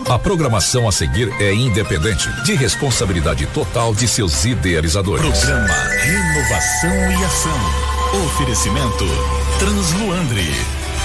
A programação a seguir é independente, de responsabilidade total de seus idealizadores. Programa Renovação e Ação. Oferecimento Transluandre.